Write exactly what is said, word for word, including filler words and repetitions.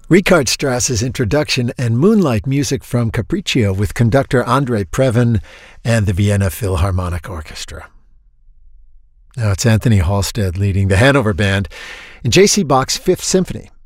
Richard Strauss's introduction and moonlight music from Capriccio with conductor Andrei Previn and the Vienna Philharmonic Orchestra. Now it's Anthony Halstead leading the Hanover Band in J C Bach's Fifth Symphony.